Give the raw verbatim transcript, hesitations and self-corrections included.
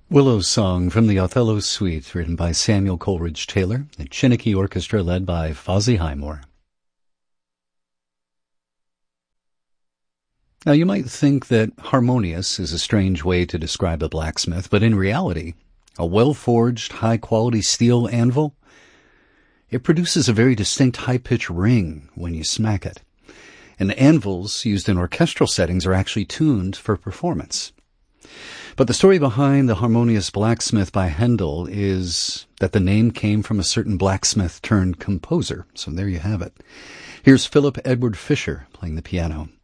Willow's Song from the Othello Suite, written by Samuel Coleridge Taylor, the Chinnicky Orchestra led by Fozzie Highmore. Now, you might think that harmonious is a strange way to describe a blacksmith, but in reality, a well-forged, high-quality steel anvil, it produces a very distinct high-pitched ring when you smack it. And anvils used in orchestral settings are actually tuned for performance. But the story behind the Harmonious Blacksmith by Handel is that the name came from a certain blacksmith turned composer. So there you have it. Here's Philip Edward Fisher playing the piano.